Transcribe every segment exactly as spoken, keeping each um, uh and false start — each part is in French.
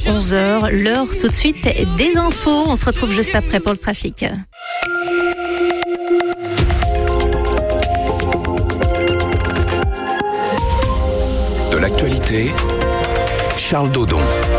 onze heures. L'heure tout de suite des infos. On se retrouve juste après pour le trafic. De l'actualité, Charles Dodon.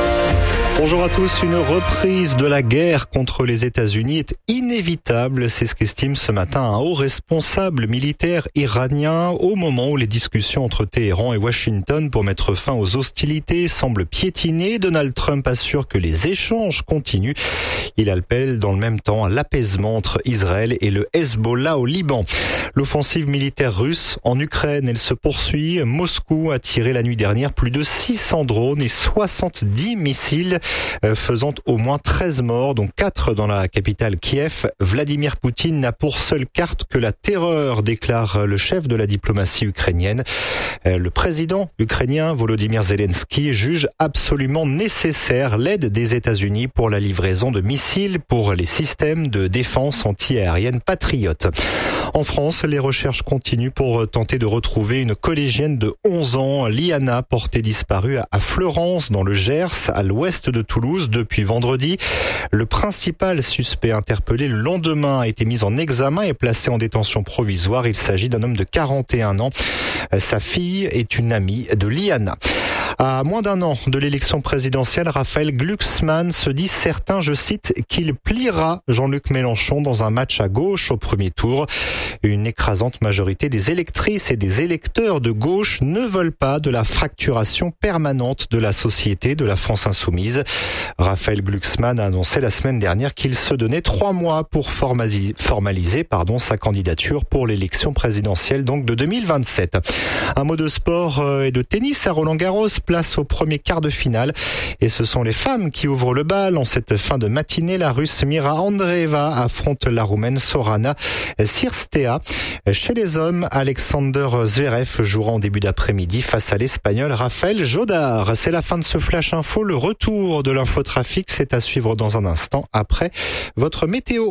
Bonjour à tous. Une reprise de la guerre contre les États-Unis est inévitable. C'est ce qu'estime ce matin un haut responsable militaire iranien au moment où les discussions entre Téhéran et Washington pour mettre fin aux hostilités semblent piétiner. Donald Trump assure que les échanges continuent. Il appelle dans le même temps à l'apaisement entre Israël et le Hezbollah au Liban. L'offensive militaire russe en Ukraine, elle se poursuit. Moscou a tiré la nuit dernière plus de six cents drones et soixante-dix missiles, faisant au moins treize morts, dont quatre dans la capitale Kiev. Vladimir Poutine n'a pour seule carte que la terreur, déclare le chef de la diplomatie ukrainienne. Le président ukrainien Volodymyr Zelensky juge absolument nécessaire l'aide des États-Unis pour la livraison de missiles pour les systèmes de défense anti-aérienne Patriot. En France, les recherches continuent pour tenter de retrouver une collégienne de onze ans, Liana, portée disparue à Fleurance, dans le Gers, à l'ouest de Toulouse, depuis vendredi. Le principal suspect interpellé le lendemain a été mis en examen et placé en détention provisoire. Il s'agit d'un homme de quarante et un ans. Sa fille est une amie de Liana. À moins d'un an de l'élection présidentielle, Raphaël Glucksmann se dit certain, je cite, qu'il pliera Jean-Luc Mélenchon dans un match à gauche au premier tour. Une écrasante majorité des électrices et des électeurs de gauche ne veulent pas de la fracturation permanente de la société, de la France insoumise. Raphaël Glucksmann a annoncé la semaine dernière qu'il se donnait trois mois pour formaliser, formaliser pardon, sa candidature pour l'élection présidentielle donc de deux mille vingt-sept. Un mot de sport et de tennis à Roland-Garros, place au premier quart de finale. Et ce sont les femmes qui ouvrent le bal. En cette fin de matinée, la Russe Mira Andreeva affronte la Roumaine Sorana Cirstea. Chez les hommes, Alexander Zverev jouera en début d'après-midi face à l'Espagnol Rafael Jodar. C'est la fin de ce Flash Info. Le retour de l'infotrafic, c'est à suivre dans un instant après votre météo.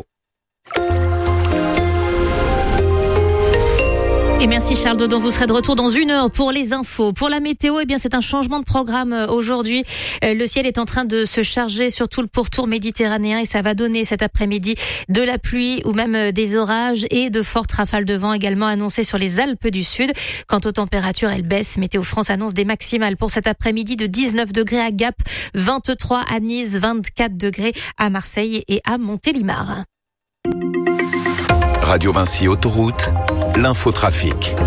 Et merci Charles Dodon, vous serez de retour dans une heure pour les infos. Pour la météo, eh bien c'est un changement de programme aujourd'hui. Le ciel est en train de se charger sur tout le pourtour méditerranéen et ça va donner cet après-midi de la pluie ou même des orages et de fortes rafales de vent également annoncées sur les Alpes du Sud. Quant aux températures, elles baissent. Météo France annonce des maximales pour cet après-midi de dix-neuf degrés à Gap, vingt-trois à Nice, vingt-quatre degrés à Marseille et à Montélimar. Radio Vinci Autoroute, l'infotrafic.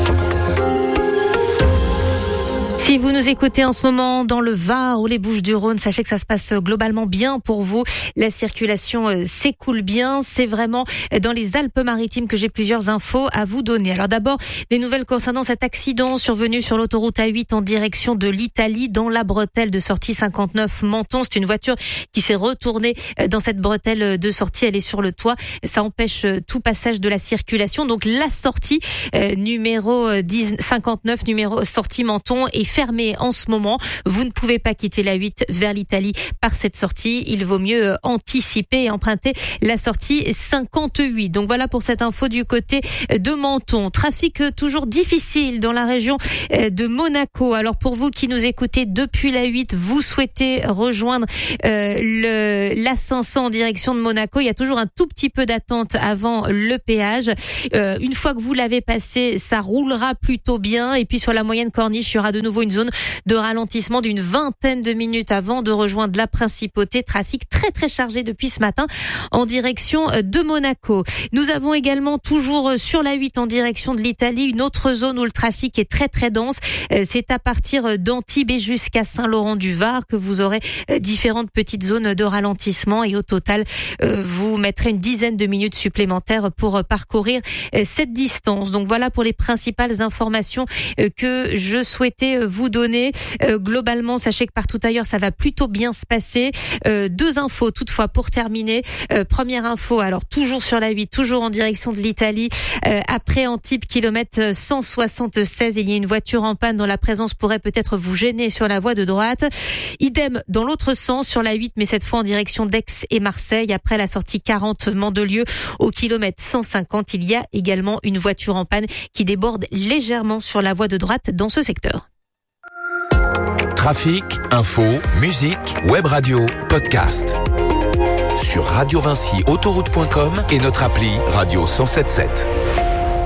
Si vous nous écoutez en ce moment dans le Var ou les Bouches-du-Rhône, sachez que ça se passe globalement bien pour vous. La circulation euh, s'écoule bien. C'est vraiment dans les Alpes-Maritimes que j'ai plusieurs infos à vous donner. Alors d'abord, des nouvelles concernant cet accident survenu sur l'autoroute A huit en direction de l'Italie dans la bretelle de sortie cinquante-neuf Menton. C'est une voiture qui s'est retournée dans cette bretelle de sortie. Elle est sur le toit. Ça empêche tout passage de la circulation. Donc la sortie euh, numéro cinquante-neuf, numéro sortie Menton est fermée en ce moment. Vous ne pouvez pas quitter la huit vers l'Italie par cette sortie. Il vaut mieux anticiper et emprunter la sortie cinquante-huit. Donc voilà pour cette info du côté de Menton. Trafic toujours difficile dans la région de Monaco. Alors pour vous qui nous écoutez depuis la huit, vous souhaitez rejoindre euh, le l'A cinq cents en direction de Monaco. Il y a toujours un tout petit peu d'attente avant le péage. Euh, une fois que vous l'avez passé, ça roulera plutôt bien. Et puis sur la moyenne corniche, il y aura de nouveau une zone de ralentissement d'une vingtaine de minutes avant de rejoindre la principauté. Trafic très très chargé depuis ce matin en direction de Monaco. Nous avons également toujours sur la huit en direction de l'Italie une autre zone où le trafic est très très dense. C'est à partir d'Antibes et jusqu'à Saint-Laurent-du-Var que vous aurez différentes petites zones de ralentissement et au total vous mettrez une dizaine de minutes supplémentaires pour parcourir cette distance. Donc voilà pour les principales informations que je souhaitais vous donner. Euh, globalement, sachez que partout ailleurs, ça va plutôt bien se passer. Euh, deux infos toutefois pour terminer. Euh, première info, alors toujours sur la huit, toujours en direction de l'Italie. Euh, après Antibes, kilomètre cent soixante-seize, il y a une voiture en panne dont la présence pourrait peut-être vous gêner sur la voie de droite. Idem dans l'autre sens sur la huit, mais cette fois en direction d'Aix et Marseille. Après la sortie quarante Mandelieu, au kilomètre cent cinquante, il y a également une voiture en panne qui déborde légèrement sur la voie de droite dans ce secteur. Trafic, info, musique, web radio, podcast. Sur radio vinci autoroute point com et notre appli Radio cent sept sept.